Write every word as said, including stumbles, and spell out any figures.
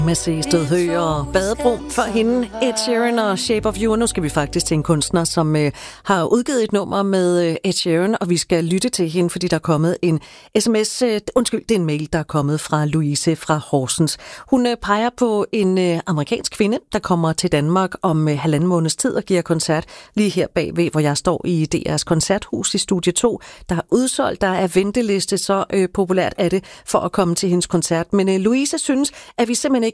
Med Sehested Høgh og Badebro for hende, Ed Sheeran og Shape of You. Og nu skal vi faktisk til en kunstner, som øh, har udgivet et nummer med øh, Ed Sheeran, og vi skal lytte til hende, fordi der er kommet en sms, øh, undskyld, det er en mail, der er kommet fra Louise fra Horsens. Hun øh, peger på en øh, amerikansk kvinde, der kommer til Danmark om øh, halvanden måneds tid og giver koncert lige her bagved, hvor jeg står i D R's koncerthus i Studie to. Der er udsolgt, der er venteliste, så øh, populært er det for at komme til hendes koncert. Men øh, Louise synes, at vi simpelthen ikke